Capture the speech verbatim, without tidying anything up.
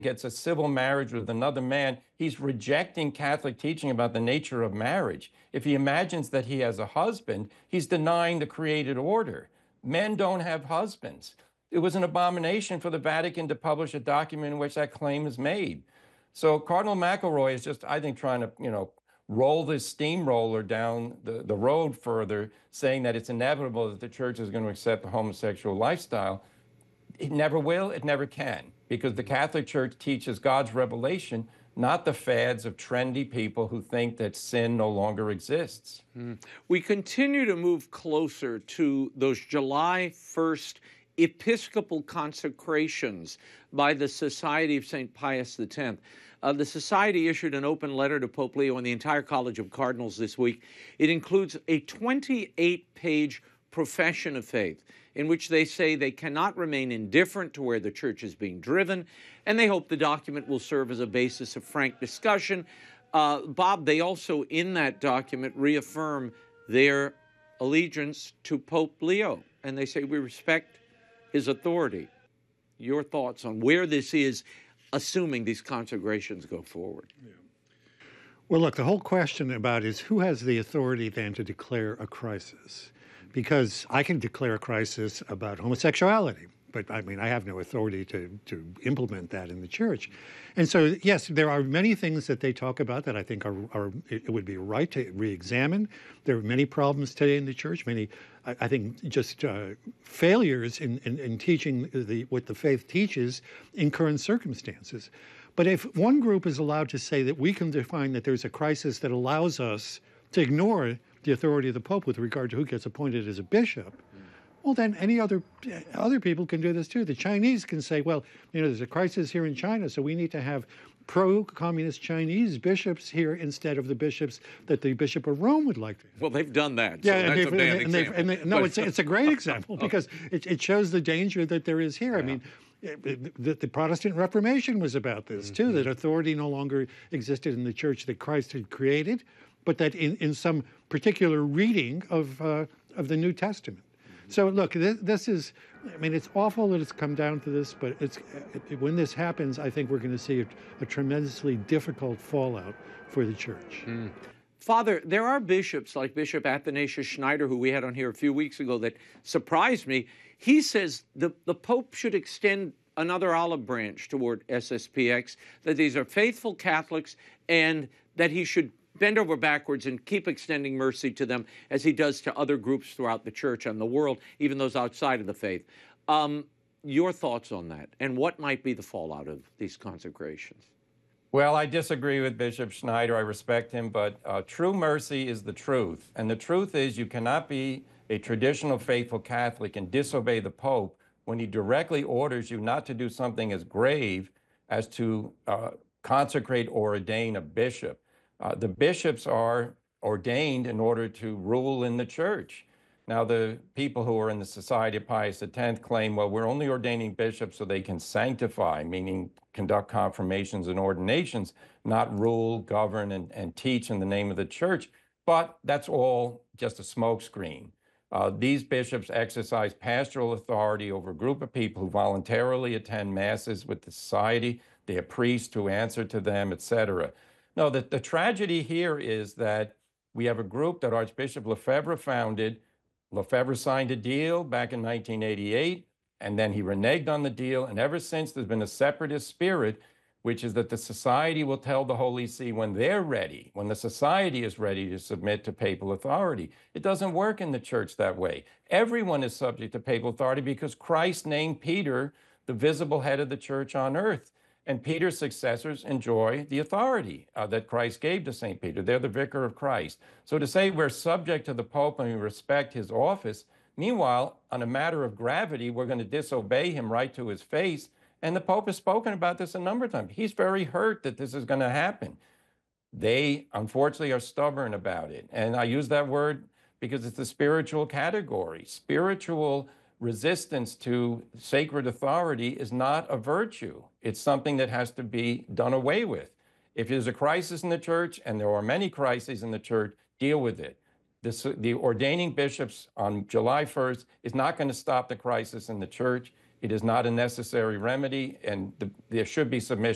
gets a civil marriage with another man, he's rejecting Catholic teaching about the nature of marriage. If he imagines that he has a husband, he's denying the created order. Men don't have husbands. It was an abomination for the Vatican to publish a document in which that claim is made. So Cardinal McElroy is just, I think, trying to, you know, roll this steamroller down the, the road further, saying that it's inevitable that the church is going to accept the homosexual lifestyle. It never will, it never can, because the Catholic Church teaches God's revelation, not the fads of trendy people who think that sin no longer exists. Mm. We continue to move closer to those July first Episcopal consecrations by the Society of Saint Pius X. Uh, the Society issued an open letter to Pope Leo and the entire College of Cardinals this week. It includes a twenty-eight page profession of faith in which they say they cannot remain indifferent to where the church is being driven, and they hope the document will serve as a basis of frank discussion. Uh, Bob, they also in that document reaffirm their allegiance to Pope Leo, and they say we respect his authority. Your thoughts on where this is, assuming these consecrations go forward? Yeah. Well, look, the whole question about is who has the authority then to declare a crisis? Because I can declare a crisis about homosexuality, but I mean, I have no authority to, to implement that in the church. And so, yes, there are many things that they talk about that I think are, are it would be right to re-examine. There are many problems today in the church, many, I, I think, just uh, failures in, in, in teaching the, what the faith teaches in current circumstances. But if one group is allowed to say that we can define that there's a crisis that allows us to ignore the authority of the Pope with regard to who gets appointed as a bishop, well, then any other other people can do this too. The Chinese can say, well, you know, there's a crisis here in China, so we need to have pro-communist Chinese bishops here instead of the bishops that the Bishop of Rome would like to have. Well, they've done that. Yeah, so and that's they've, a bad and they've, example. and they, no, it's it's a great example because it, it shows the danger that there is here. Yeah. I mean, the, the Protestant Reformation was about this mm-hmm. too, that authority no longer existed in the church that Christ had created, but that in, in some particular reading of uh, of the New Testament. So look, this, this is, I mean, it's awful that it's come down to this, but it's it, when this happens, I think we're going to see a, a tremendously difficult fallout for the church. Mm. Father, there are bishops like Bishop Athanasius Schneider, who we had on here a few weeks ago, that surprised me. He says the, the Pope should extend another olive branch toward S S P X, that these are faithful Catholics, and that he should bend over backwards and keep extending mercy to them as he does to other groups throughout the church and the world, even those outside of the faith. Um, your thoughts on that, and what might be the fallout of these consecrations? Well, I disagree with Bishop Schneider. I respect him, but uh, true mercy is the truth. And the truth is you cannot be a traditional faithful Catholic and disobey the Pope when he directly orders you not to do something as grave as to uh, consecrate or ordain a bishop. Uh, the bishops are ordained in order to rule in the church. Now, the people who are in the Society of Pius X claim, well, we're only ordaining bishops so they can sanctify, meaning conduct confirmations and ordinations, not rule, govern, and, and teach in the name of the church. But that's all just a smokescreen. Uh, these bishops exercise pastoral authority over a group of people who voluntarily attend masses with the society. They have priests who answer to them, et cetera. No, the, the tragedy here is that we have a group that Archbishop Lefebvre founded. Lefebvre signed a deal back in nineteen eighty-eight, and then he reneged on the deal. And ever since, there's been a separatist spirit, which is that the society will tell the Holy See when they're ready, when the society is ready to submit to papal authority. It doesn't work in the church that way. Everyone is subject to papal authority because Christ named Peter the visible head of the church on earth. And Peter's successors enjoy the authority uh, that Christ gave to Saint Peter. They're the vicar of Christ. So to say we're subject to the Pope and we respect his office, meanwhile, on a matter of gravity, we're going to disobey him right to his face. And the Pope has spoken about this a number of times. He's very hurt that this is going to happen. They, unfortunately, are stubborn about it. And I use that word because it's a spiritual category. Spiritual resistance to sacred authority is not a virtue. It's something that has to be done away with. If there's a crisis in the church, and there are many crises in the church, deal with it. This, the ordaining bishops on July first is not going to stop the crisis in the church. It is not a necessary remedy, and the, there should be submission.